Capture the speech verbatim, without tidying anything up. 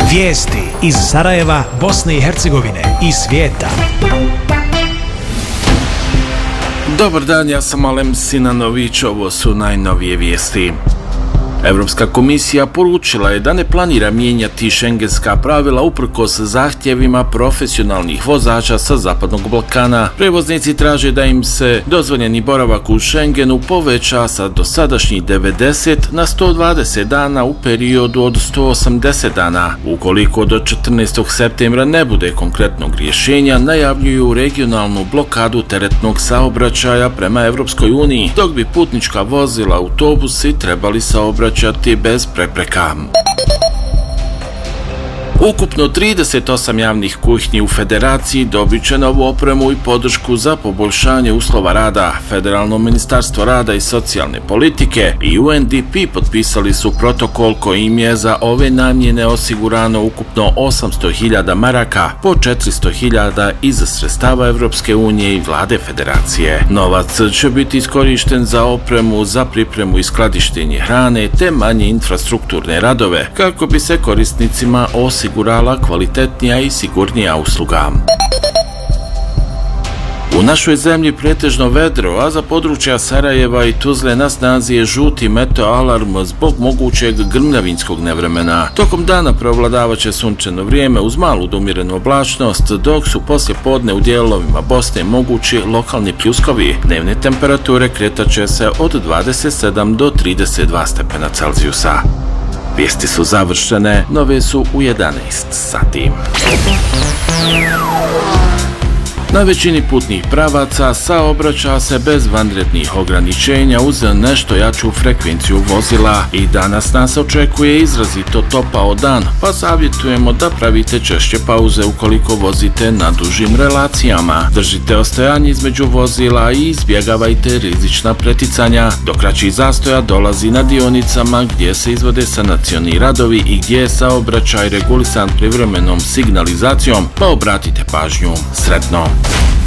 Vijesti iz Sarajeva, Bosne i Hercegovine i svijeta. Dobar dan, ja sam Alem Sinanović, ovo su najnovije vijesti. Europska komisija poručila je da ne planira mijenjati šengenska pravila uprkos zahtjevima profesionalnih vozača sa Zapadnog Balkana. Prevoznici traže da im se dozvoljeni boravak u Šengenu poveća sa dosadašnjih devedeset na sto dvadeset dana u periodu od sto osamdeset dana. Ukoliko do četrnaestog septembra ne bude konkretnog rješenja, najavljuju regionalnu blokadu teretnog saobraćaja prema Europskoj uniji, dok bi putnička vozila, autobusi trebali saobraćati bez prepreka. Ukupno trideset osam javnih kuhinji u Federaciji dobit će novu opremu i podršku za poboljšanje uslova rada. Federalno ministarstvo rada i socijalne politike i U N D P potpisali su protokol kojim je za ove namjene osigurano ukupno osamsto hiljada maraka, po četiristo hiljada iz sredstava Europske unije i vlade Federacije. Novac će biti iskorišten za opremu, za pripremu i skladištenje hrane te manje infrastrukturne radove, kako bi se korisnicima osigurali osigurala kvalitetnija i sigurnija usluga. U našoj zemlji pretežno vedro, a za područja Sarajeva i Tuzle na snazi je žuti meteo alarm zbog mogućeg grmljavinskog nevremena. Tokom dana prevladavaće sunčano vrijeme uz malu do umjerenu oblačnost, dok su poslije podne u dijelovima Bosne mogući lokalni pljuskovi. Dnevne temperature kretat će se od dvadeset sedam do trideset dva stepena Celzijusa. Vijesti su završene, nove su u jedanaest sati. Na većini putnih pravaca saobraća se bez vanrednih ograničenja uz nešto jaču frekvenciju vozila i danas nas očekuje izrazito topao dan, pa savjetujemo da pravite češće pauze ukoliko vozite na dužim relacijama. Držite ostajanje između vozila i izbjegavajte rizična preticanja. Do kraćih zastoja dolazi na dionicama gdje se izvode sanacioni radovi i gdje je saobraćaj regulisan privremenom signalizacijom, pa obratite pažnju. Sretno!